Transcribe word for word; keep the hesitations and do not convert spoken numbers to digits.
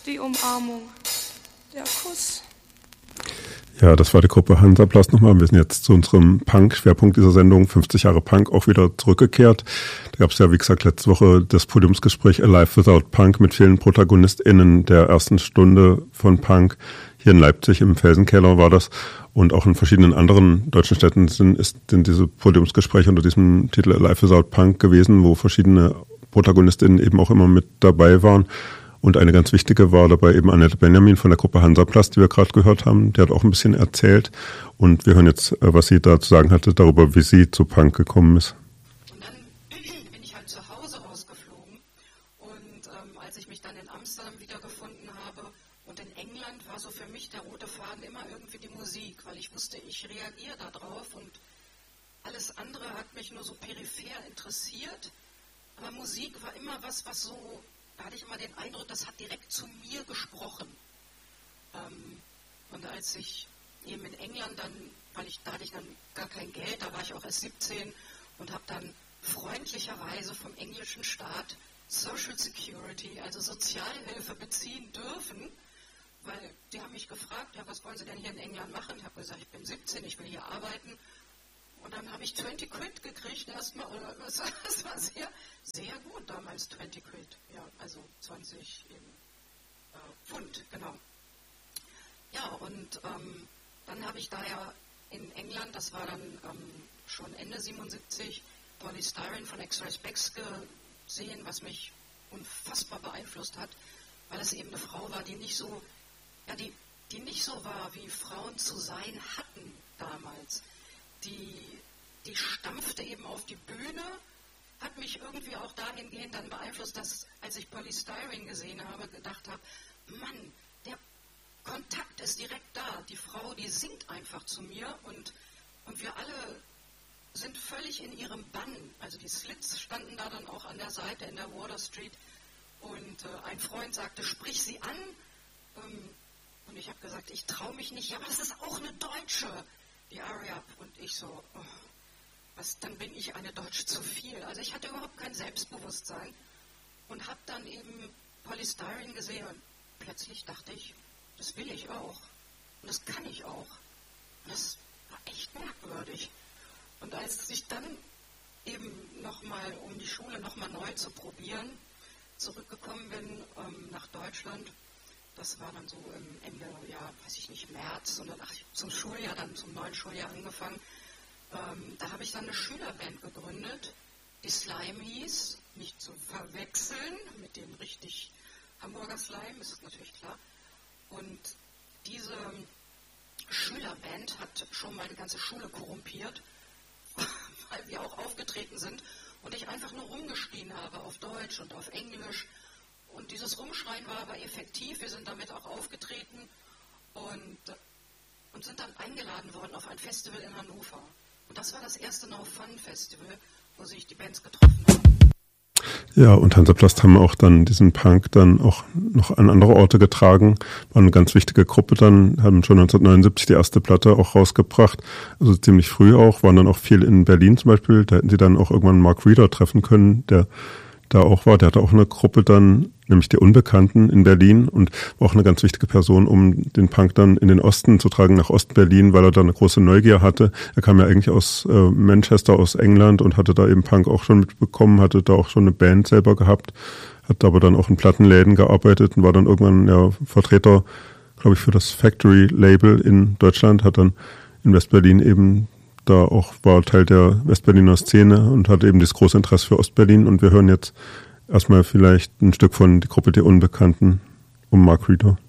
die Umarmung, der Kuss. Ja, das war die Gruppe Hansaplast nochmal. Wir sind jetzt zu unserem Punk-Schwerpunkt dieser Sendung, fünfzig Jahre Punk, auch wieder zurückgekehrt. Da gab es ja, wie gesagt, letzte Woche das Podiumsgespräch Alive Without Punk mit vielen ProtagonistInnen der ersten Stunde von Punk. Hier in Leipzig im Felsenkeller war das. Und auch in verschiedenen anderen deutschen Städten sind, ist, sind diese Podiumsgespräche unter diesem Titel Alive Without Punk gewesen, wo verschiedene ProtagonistInnen eben auch immer mit dabei waren. Und eine ganz wichtige war dabei eben Annette Benjamin von der Gruppe Hansaplast, die wir gerade gehört haben. Die hat auch ein bisschen erzählt. Und wir hören jetzt, was sie da zu sagen hatte, darüber, wie sie zu Punk gekommen ist. Und dann bin ich halt zu Hause rausgeflogen. Und ähm, als ich mich dann in Amsterdam wiedergefunden habe und in England, war so für mich der rote Faden immer irgendwie die Musik, weil ich wusste, ich reagiere da drauf und alles andere hat mich nur so peripher interessiert. Aber Musik war immer was, was so... Da hatte ich immer den Eindruck, das hat direkt zu mir gesprochen. Ähm, und als ich eben in England dann, weil ich, da hatte ich dann gar kein Geld, da war ich auch erst siebzehn und habe dann freundlicherweise vom englischen Staat Social Security, also Sozialhilfe beziehen dürfen, weil die haben mich gefragt, ja, was wollen Sie denn hier in England machen? Ich habe gesagt, ich bin siebzehn, ich will hier arbeiten. Und dann habe ich zwanzig Quid gekriegt erstmal, oder das war sehr, sehr gut damals, zwanzig Quid, ja, also zwanzig eben, äh, Pfund, genau. Ja, und ähm, dann habe ich da ja in England, das war dann ähm, schon Ende siebenundsiebzig, Polly Styrene von X-Ray Specs gesehen, was mich unfassbar beeinflusst hat, weil es eben eine Frau war, die nicht so, ja, die, die nicht so war, wie Frauen zu sein hatten damals. Die, die stampfte eben auf die Bühne, hat mich irgendwie auch dahingehend dann beeinflusst, dass, als ich Polly Styrene gesehen habe, gedacht habe, Mann, der Kontakt ist direkt da. Die Frau, die singt einfach zu mir und, und wir alle sind völlig in ihrem Bann. Also die Slits standen da dann auch an der Seite in der Water Street und äh, ein Freund sagte, sprich sie an. Ähm, und ich habe gesagt, ich traue mich nicht. Ja, aber das ist auch eine Deutsche. Die Aria und ich so, oh, was, dann bin ich eine Deutsche zu viel. Also ich hatte überhaupt kein Selbstbewusstsein und habe dann eben Polly Styrene gesehen und plötzlich dachte ich, das will ich auch und das kann ich auch. Und das war echt merkwürdig. Und als ich dann eben nochmal, um die Schule nochmal neu zu probieren, zurückgekommen bin ähm, nach Deutschland, das war dann so im Ende, ja, weiß ich nicht, März, und dann ach, zum Schuljahr, dann zum neuen Schuljahr angefangen. Ähm, da habe ich dann eine Schülerband gegründet, die Slime hieß, nicht zu verwechseln mit dem richtig Hamburger Slime, ist natürlich klar. Und diese Schülerband hat schon mal die ganze Schule korrumpiert, weil wir auch aufgetreten sind und ich einfach nur rumgeschrien habe auf Deutsch und auf Englisch. Und dieses Rumschreien war aber effektiv. Wir sind damit auch aufgetreten und, und sind dann eingeladen worden auf ein Festival in Hannover. Und das war das erste No Fun Festival, wo sich die Bands getroffen haben. Ja, und Hansaplast haben auch dann diesen Punk dann auch noch an andere Orte getragen. War eine ganz wichtige Gruppe dann, haben schon neunzehnhundertneunundsiebzig die erste Platte auch rausgebracht. Also ziemlich früh auch, waren dann auch viel in Berlin zum Beispiel. Da hätten sie dann auch irgendwann Mark Reeder treffen können, der da auch war. Der hatte auch eine Gruppe dann, nämlich die Unbekannten in Berlin und war auch eine ganz wichtige Person, um den Punk dann in den Osten zu tragen, nach Ostberlin, weil er da eine große Neugier hatte. Er kam ja eigentlich aus äh, Manchester, aus England und hatte da eben Punk auch schon mitbekommen, hatte da auch schon eine Band selber gehabt, hat aber dann auch in Plattenläden gearbeitet und war dann irgendwann ja Vertreter, glaube ich, für das Factory-Label in Deutschland, hat dann in Westberlin eben da auch, war Teil der Westberliner Szene und hatte eben das große Interesse für Ostberlin. Und wir hören jetzt erstmal vielleicht ein Stück von die Gruppe der Unbekannten um Mark Reeder.